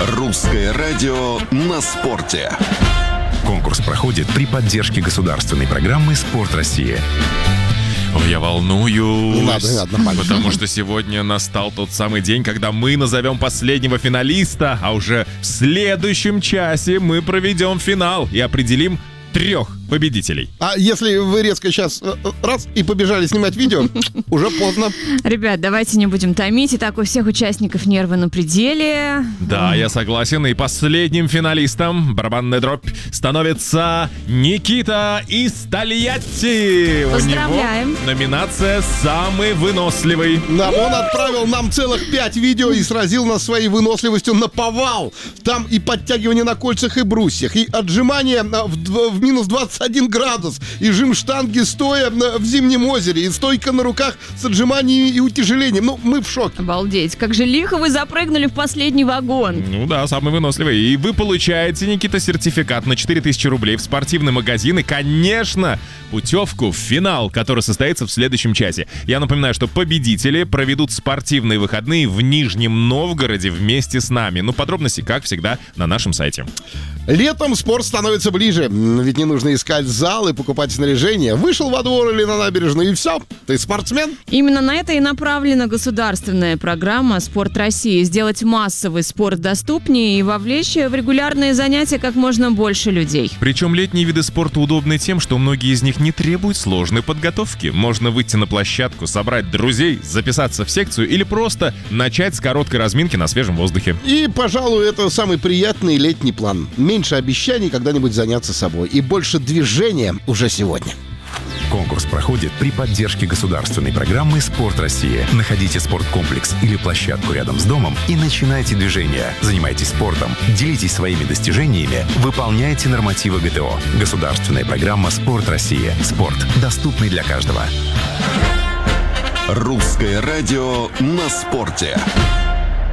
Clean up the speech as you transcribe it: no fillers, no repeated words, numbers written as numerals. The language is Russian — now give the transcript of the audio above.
Русское радио на спорте. Конкурс проходит при поддержке государственной программы «Спорт России». Ой, я волнуюсь. Не надо, нормально. Потому что сегодня настал тот самый день, когда мы назовем последнего финалиста, а уже в следующем часе мы проведем финал и определим 3 победителей. А если вы резко сейчас раз и побежали снимать видео, уже поздно. Ребят, давайте не будем томить. Итак, у всех участников нервы на пределе. Да, я согласен. И последним финалистом, барабанная дробь, становится Никита из Тольятти. Поздравляем. У него номинация «Самый выносливый». Да, он отправил нам целых 5 видео и сразил нас своей выносливостью на повал. Там и подтягивание на кольцах и брусьях, и отжимание в минус 21 градус, и жим штанги стоя в зимнем озере, и стойка на руках с отжиманием и утяжелением. Ну, мы в шоке. Обалдеть, как же лихо вы запрыгнули в последний вагон. Ну да, самый выносливый. И вы получаете, Никита, сертификат на 4000 рублей в спортивный магазин и, конечно, путевку в финал, который состоится в следующем часе. Я напоминаю, что победители проведут спортивные выходные в Нижнем Новгороде вместе с нами. Ну, подробности, как всегда, на нашем сайте. Летом спорт становится ближе, ведь не нужно искать зал и покупать снаряжение. Вышел во двор или на набережную, и все, ты спортсмен. Именно на это и направлена государственная программа «Спорт России». Сделать массовый спорт доступнее и вовлечь в регулярные занятия как можно больше людей. Причем летние виды спорта удобны тем, что многие из них не требуют сложной подготовки. Можно выйти на площадку, собрать друзей, записаться в секцию или просто начать с короткой разминки на свежем воздухе. И, пожалуй, это самый приятный летний план. Меньше обещаний когда-нибудь заняться собой. И больше движения уже сегодня. Конкурс проходит при поддержке государственной программы «Спорт России». Находите спорткомплекс или площадку рядом с домом и начинайте движение. Занимайтесь спортом, делитесь своими достижениями, выполняйте нормативы ГТО. Государственная программа «Спорт России». Спорт, доступный для каждого. Русское радио на спорте.